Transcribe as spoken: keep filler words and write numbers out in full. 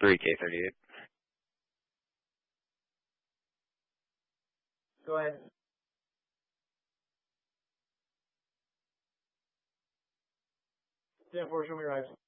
three K thirty-eight. Go ahead. ten four, show me your eyes.